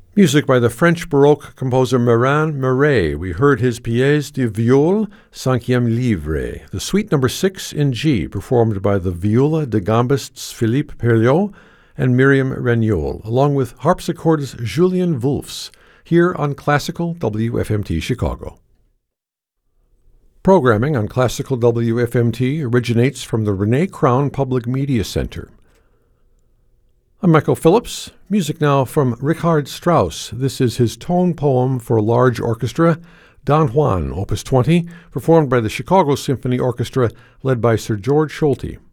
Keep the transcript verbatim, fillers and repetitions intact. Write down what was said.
Music by the French Baroque composer Marin Murray. We heard his Pièce de Viol, Cinquième Livre, the Suite number six in G, performed by the viola de gambists Philippe Perliot and Miriam Regnault, along with harpsichordist Julien Wolfs, here on Classical W F M T Chicago. Programming on Classical W F M T originates from the Renee Crown Public Media Center. I'm Michael Phillips. Music now from Richard Strauss. This is his tone poem for large orchestra, Don Juan, Opus twenty, performed by the Chicago Symphony Orchestra, led by Sir George Solti.